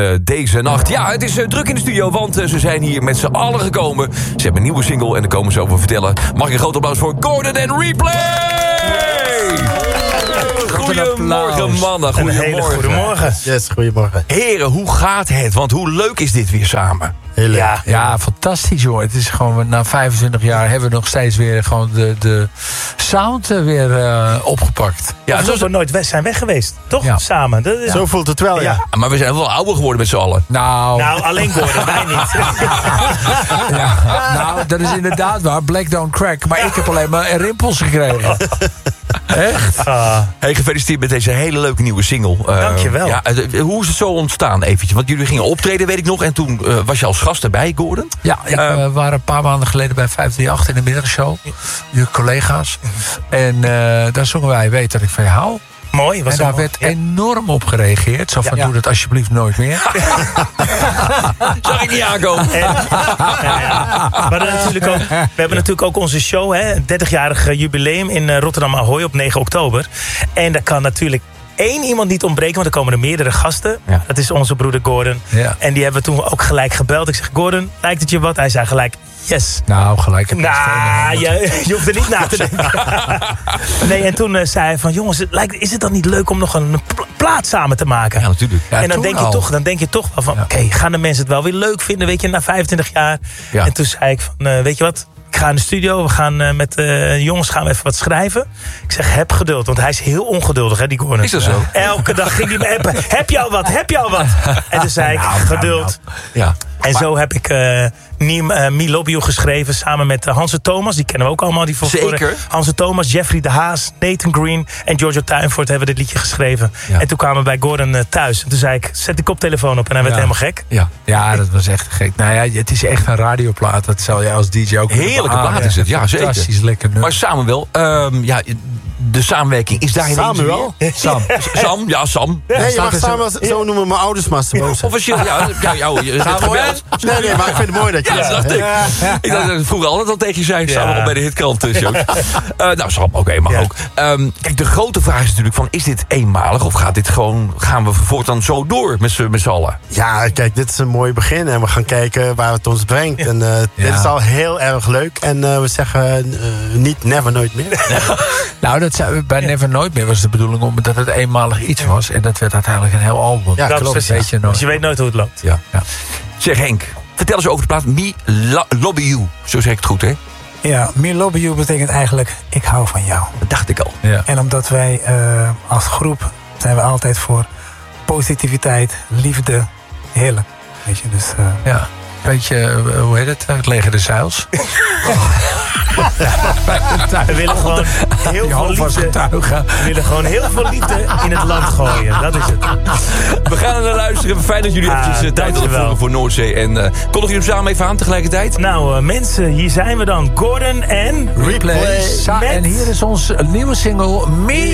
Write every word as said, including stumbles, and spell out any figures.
Uh, deze nacht. Ja, het is uh, druk in de studio, want uh, ze zijn hier met z'n allen gekomen. Ze hebben een nieuwe single en daar komen ze over vertellen. Mag ik een groot applaus voor Gordon en Replay! Goedemorgen, mannen. Goedemorgen. Goedemorgen. Yes, goedemorgen. Heren, hoe gaat het? Want hoe leuk is dit weer samen? Heel leuk. Ja, Ja, fantastisch joh. Het is gewoon, na vijfentwintig jaar hebben we nog steeds weer gewoon de, de sound uh, weer uh, opgepakt. ja Ja, alsof zo, we nooit weg zijn weg geweest. Toch? Ja. Samen. Dat is... Zo voelt het wel, ja. Ja. maar we zijn wel ouder geworden met z'n allen. Nou, Nou, alleen Gordon, wij niet. ja, nou, dat is inderdaad waar. Black don't crack. Maar ik heb alleen maar rimpels gekregen. Echt? Ah, Hey, gefeliciteerd met deze hele leuke nieuwe single. Uh, Dankjewel. Ja, uh, hoe is het zo ontstaan eventjes? Want jullie gingen optreden, weet ik nog. En toen uh, was je als gast erbij, Gordon. Ja, ik Uh, uh, waren een paar maanden geleden bij vijf drie acht in de middagshow. Je collega's. En uh, daar zongen wij Weet dat ik van je hou. mooi. Was En daar een- werd ja. enorm op gereageerd. Zo van, Ja. doe dat alsjeblieft nooit meer. Zag ik niet aankomen. En, ja, ja. Maar dan natuurlijk ook, we hebben natuurlijk ook onze show, hè, een dertigjarig jubileum in uh, Rotterdam Ahoy op negen oktober. En daar kan natuurlijk één iemand niet ontbreken, want er komen er meerdere gasten. Ja. Dat is onze broeder Gordon. Ja. En die hebben we toen ook gelijk gebeld. Ik zeg, Gordon, lijkt het je wat? Hij zei gelijk, yes. Nou, gelijk. Heb ik Nou, het je, je hoeft er niet na te denken. Nee, en toen uh, zei hij van, jongens, het lijkt, is het dan niet leuk om nog een pla- plaat samen te maken? Ja, natuurlijk. Ja, en dan toen denk, je al. toch, dan denk je toch wel van, Ja. oké, gaan de mensen het wel weer leuk vinden, weet je, na vijfentwintig jaar. Ja. En toen zei ik van, uh, weet je wat, ik ga in de studio, we gaan uh, met de uh, jongens gaan we even wat schrijven. Ik zeg, heb geduld, want hij is heel ongeduldig, hè, die Gordon. Is dat zo? Elke dag ging hij me appen, heb je al wat, heb je al wat? En toen zei ik, geduld. Ja. En zo heb ik uh, Niem uh, Milobio geschreven samen met uh, Hanse Thomas. Die kennen we ook allemaal. Die voor Zeker. Hanse Thomas, Jeffrey de Haas, Nathan Green en Giorgio Tuinvoort hebben dit liedje geschreven. Ja. En toen kwamen we bij Gordon uh, thuis. En toen zei ik, zet de koptelefoon op. En hij werd Ja. helemaal gek. Ja. Ja, dat was echt gek. Nou ja, het is echt een radioplaat. Dat zal je als D J ook kunnen Heerlijke beamen. plaat is het, ja, zeker. Fantastisch lekker nummer. Maar Samuel, um, ja, de samenwerking is daar ineens Samuel? weer? Sam. Sam, ja, Sam. Nee, je staat mag er zo- samen, zo noemen mijn ouders maar ze boos zijn. Officieel, ja, ja, jou, je Gaan zit we mooi gebeld. uit? Nee, nee, maar ik vind het mooi dat je Ja, dat dacht ik. Ik dacht dat ik vroeger altijd al tegen je zei. Samen al bij de hitkrant. Uh, shows. uh, nou, Sam, oké, okay, mag Ja. ook. Um, kijk, de grote vraag is natuurlijk van, is dit eenmalig? Of gaat dit gewoon, gaan we voortaan zo door met z'n met z'n allen? Ja, kijk, dit is een mooi begin en we gaan kijken waar het ons brengt. En uh, dit Ja. is al heel erg leuk. En uh, we zeggen uh, niet never, nooit meer. Nou, dat zei, bij Never Nooit meer was de bedoeling omdat het eenmalig iets was. En dat werd uiteindelijk een heel album. Ja, Dat klopt. is Weet precies. je nooit. Dus je weet nooit hoe het loopt. Ja. Ja. Zeg Henk, vertel eens over de plaat Me La- Lobby You. Zo zeg ik het goed, hè? Ja, Me Lobby You betekent eigenlijk ik hou van jou. Dat dacht ik al. Ja. En omdat wij uh, als groep zijn we altijd voor positiviteit, liefde, heerlijk. Weet je, dus uh, Ja. Beetje, uh, hoe heet het? Het leger de zeils. We willen gewoon heel Die veel hoofd was liefde. getuige. We willen gewoon heel veel liefde in het land gooien. Dat is het. We gaan er naar luisteren. Fijn dat jullie Ah, eventjes uh, tijd hadden dankjewel. voor, voor Noordzee. En uh, kondig je hem samen even aan tegelijkertijd? Nou, uh, mensen, hier zijn we dan. Gordon en... Replay. Sa- Met- En hier is onze nieuwe single Me